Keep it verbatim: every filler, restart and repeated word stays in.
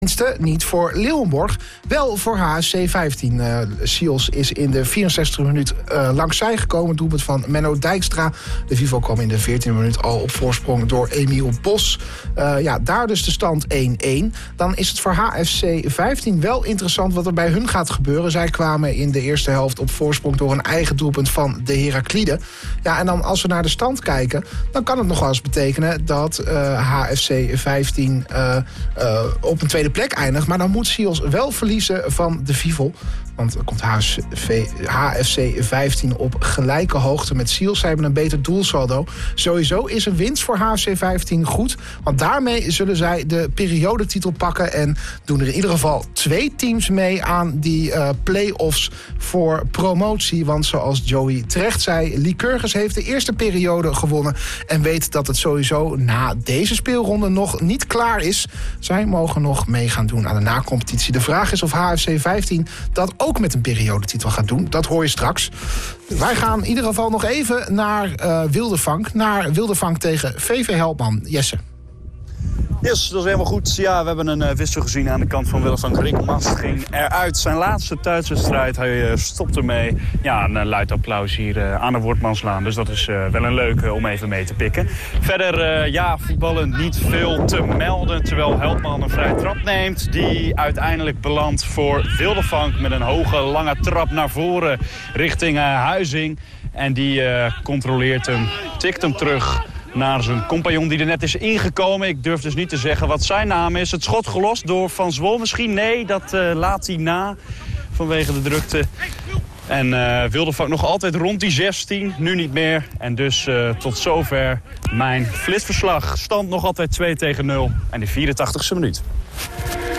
Niet voor Leeuwenborg, wel voor H F C vijftien. Uh, Siels is in de vierenzestigste minuut uh, langs zij gekomen. Doelpunt van Menno Dijkstra. De Vivo kwam in de veertiende minuut al op voorsprong door Emiel Bos. Uh, ja, daar dus de stand één-één. Dan is het voor H F C vijftien wel interessant wat er bij hun gaat gebeuren. Zij kwamen in de eerste helft op voorsprong door een eigen doelpunt van de Heraklide. Ja, en dan als we naar de stand kijken, dan kan het nog wel eens betekenen dat uh, H F C vijftien uh, uh, op een tweede plek eindigt. Maar dan moet Siels wel verliezen van de Vivo. Want dan komt H F C vijftien op gelijke hoogte met Siels. Zij hebben een beter doelsaldo. Sowieso is een winst voor H F C vijftien goed. Want daarmee zullen zij de periodetitel pakken. En doen er in ieder geval twee teams mee aan die uh, play-offs voor promotie. Want zoals Joey terecht zei, Lycurgus heeft de eerste periode gewonnen. En weet dat het sowieso na deze speelronde nog niet klaar is. Zij mogen nog mee gaan doen aan de nacompetitie. De vraag is of H F C vijftien dat ook met een periodetitel gaat doen. Dat hoor je straks. Wij gaan in ieder geval nog even naar uh, Wildervank. Naar Wildervank tegen V V Helpman. Jesse. Yes, dat is helemaal goed. Ja, we hebben een uh, wissel gezien aan de kant van Wildervank. Rick Mast ging eruit. Zijn laatste thuiswedstrijd. Hij uh, stopt ermee. Ja, een uh, luid applaus hier uh, aan de Wortmanslaan. Dus dat is uh, wel een leuke om even mee te pikken. Verder, uh, ja, voetballen niet veel te melden. Terwijl Helpman een vrije trap neemt. Die uiteindelijk belandt voor Wildervank met een hoge, lange trap naar voren richting uh, Huizing. En die uh, controleert hem, tikt hem terug naar zijn compagnon die er net is ingekomen. Ik durf dus niet te zeggen wat zijn naam is. Het schot gelost door Van Zwol. Misschien nee, dat uh, laat hij na vanwege de drukte. En uh, Wildervank nog altijd rond die zestien, nu niet meer. En dus uh, tot zover mijn flitsverslag. Stand nog altijd twee tegen nul en de vierentachtigste minuut.